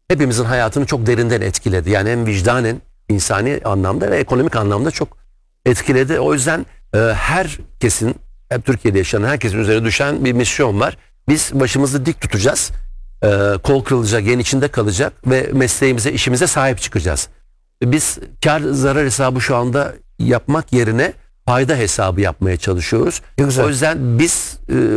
hepimizin hayatını çok derinden etkiledi. Yani hem vicdanen, insani anlamda ve ekonomik anlamda çok etkiledi. O yüzden herkesin, hep Türkiye'de yaşayan herkesin üzerine düşen bir misyon var. Biz başımızı dik tutacağız. Kol kırılacak, yen içinde kalacak ve mesleğimize, işimize sahip çıkacağız. Biz kar zarar hesabı şu anda yapmak yerine fayda hesabı yapmaya çalışıyoruz. O yüzden biz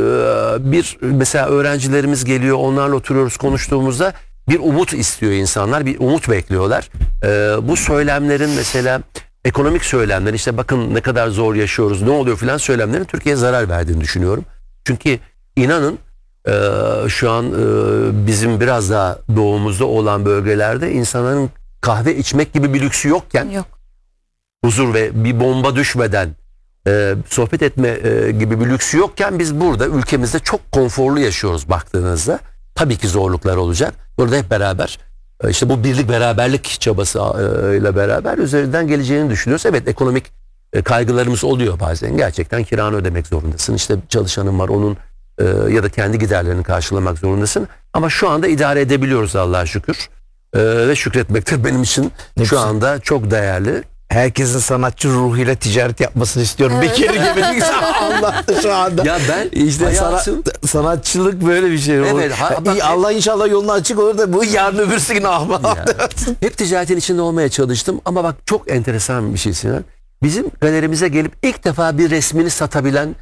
mesela öğrencilerimiz geliyor, onlarla oturuyoruz, konuştuğumuzda bir umut istiyor insanlar, bir umut bekliyorlar. Bu söylemlerin, mesela ekonomik söylemler, işte bakın ne kadar zor yaşıyoruz, ne oluyor filan söylemlerin Türkiye'ye zarar verdiğini düşünüyorum. Çünkü inanın şu an bizim biraz daha doğumuzda olan bölgelerde insanların kahve içmek gibi bir lüksü yokken, huzur ve bir bomba düşmeden sohbet etme gibi bir lüksü yokken biz burada ülkemizde çok konforlu yaşıyoruz baktığınızda. Tabii ki zorluklar olacak. Burada hep beraber işte bu birlik beraberlik çabasıyla beraber üzerinden geleceğini düşünüyoruz. Evet, ekonomik kaygılarımız oluyor bazen. Gerçekten kiranı ödemek zorundasın. İşte çalışanın var, onun ya da kendi giderlerini karşılamak zorundasın. Ama şu anda idare edebiliyoruz Allah'a şükür. Ve şükretmek de benim için şu anda çok değerli. Herkesin sanatçı ruhuyla ticaret yapmasını istiyorum. Evet. Bekir gibi anlattı şu anda. Ya ben işte sanatçılık böyle bir şey. Evet, Allah inşallah yolunu açık olur da bu yarın öbürsü gün hep ticaretin içinde olmaya çalıştım ama bak çok enteresan bir şey Sinan. Bizim galerimize gelip ilk defa bir resmini satabilen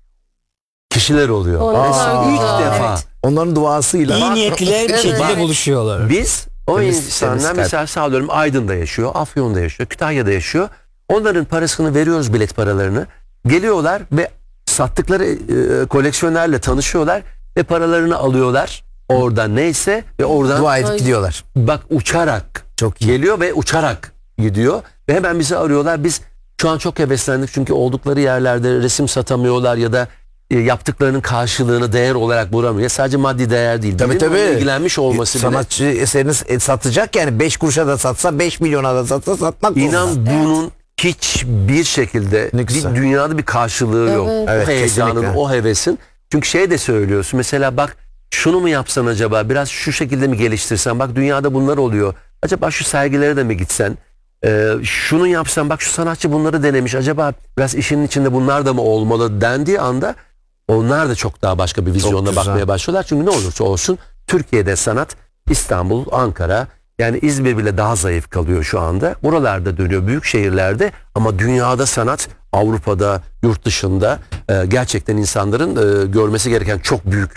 kişiler oluyor. İlk defa. Evet. Onların duasıyla. İyi niyetli bir şekilde buluşuyorlar. Biz o insanlar mesela sağlıyorum Aydın'da yaşıyor, Afyon'da yaşıyor, Kütahya'da yaşıyor. Onların parasını veriyoruz, bilet paralarını. Geliyorlar ve sattıkları koleksiyonerle tanışıyorlar ve paralarını alıyorlar. Oradan neyse ve oradan dua edip gidiyorlar. Bak uçarak çok iyi. Geliyor ve uçarak gidiyor ve hemen bizi arıyorlar. Biz şu an çok heveslendik çünkü oldukları yerlerde resim satamıyorlar ya da yaptıklarının karşılığını değer olarak bulamıyor. Sadece maddi değer değil. Tabii. ilgilenmiş olması sanatçı bile. Eserini satacak, yani 5 kuruşa da satsa, 5 milyona da satsa satmak zorunda. İnan bunun hiçbir şekilde bir dünyada bir karşılığı yok. Evet, o heyecanın, kesinlikle. O hevesin. Çünkü şey de söylüyorsun. Mesela bak şunu mu yapsan acaba? Biraz şu şekilde mi geliştirsen? Bak dünyada bunlar oluyor. Acaba şu sergilere de mi gitsen? Şunu yapsan, bak şu sanatçı bunları denemiş. Acaba biraz işin içinde bunlar da mı olmalı dendiği anda onlar da çok daha başka bir vizyonla bakmaya başlıyorlar. Çünkü ne olursa olsun Türkiye'de sanat, İstanbul, Ankara, yani İzmir bile daha zayıf kalıyor şu anda. Buralarda dönüyor, büyük şehirlerde, ama dünyada sanat, Avrupa'da, yurt dışında gerçekten insanların görmesi gereken çok büyük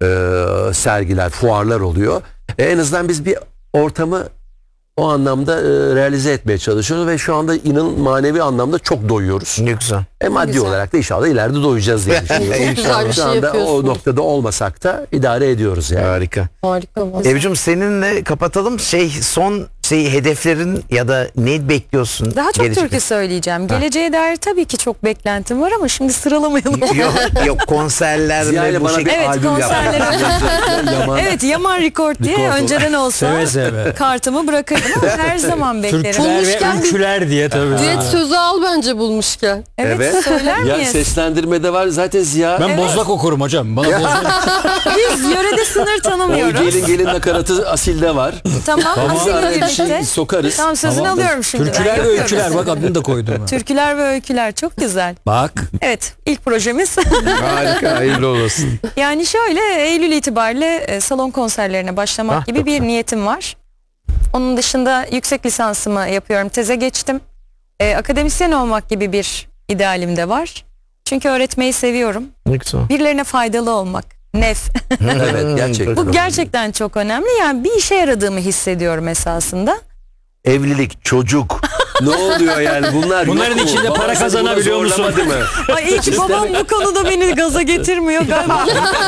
sergiler, fuarlar oluyor. En azından biz bir ortamı o anlamda realize etmeye çalışıyoruz ve şu anda inanın manevi anlamda çok doyuyoruz. Ne güzel. Maddi olarak da inşallah ileride doyacağız diye düşünüyorum. Çok güzel bir şu anda o noktada olmasak da idare ediyoruz yani. Harika. Harika. Ebru'cum seninle kapatalım. Son hedeflerin ya da ne bekliyorsun? Daha çok türkü söyleyeceğim. Geleceğe dair tabii ki çok beklentim var ama şimdi sıralamayalım. Yok konserler ve bu şekilde. Evet, konserler. Evet, Yaman Record diye önceden olsa kartımı bırakırdım ama her zaman beklerim. Türküler ve ülküler diye tabii. Düet sözü al bence bulmuşken. Evet. Söyler miyiz? Ya seslendirmede var zaten Ziya. Ben bozlak okurum hocam. Bana bozlak. Biz yörede sınır tanımıyoruz. Gelin nakaratı Asil'de var. Tamam. Asil'le birlikte. Sokarız. Tamam, sözünü alıyorum şimdi. Türküler ve öyküler, bak adını da koydum. Türküler ve öyküler çok güzel. Bak. Evet, ilk projemiz. Harika, hayırlı olsun. Yani şöyle, Eylül itibariyle salon konserlerine başlamak gibi bir niyetim var. Onun dışında yüksek lisansımı yapıyorum. Teze geçtim. Akademisyen olmak gibi bir idealim de var. Çünkü öğretmeyi seviyorum. Ne güzel. Birilerine faydalı olmak. Nef. Evet, gerçekten. Bu gerçekten çok önemli. Yani bir işe yaradığımı hissediyorum esasında. Evlilik, çocuk. Ne oluyor yani bunların içinde para kazanabiliyor musun? Ay iyi ki babam bu konuda beni gaza getirmiyor galiba.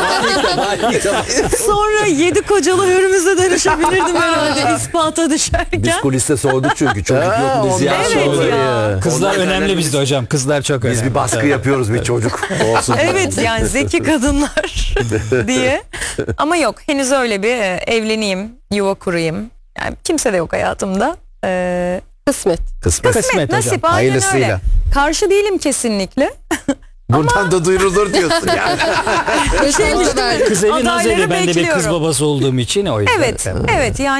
Sonra 7 kocalı hürümüze dönüşebilirdim herhalde ispata düşerken. Biz kuliste sorduk çünkü çocuk yok mu Ziya? Evet ya. Kızlar önemli bizde hocam. Kızlar çok önemli. Biz bir baskı yapıyoruz, bir çocuk olsun. Evet, yani zeki kadınlar diye. Ama yok, henüz öyle bir evleneyim, yuva kurayım. Yani kimse de yok hayatımda. Kısmet. Kısmet, nasip, aynen öyle. Karşı değilim kesinlikle. Buradan da duyurulur diyorsun yani. Kız evi naz evi, ben de bir kız babası olduğum için o yüzden. Evet yani.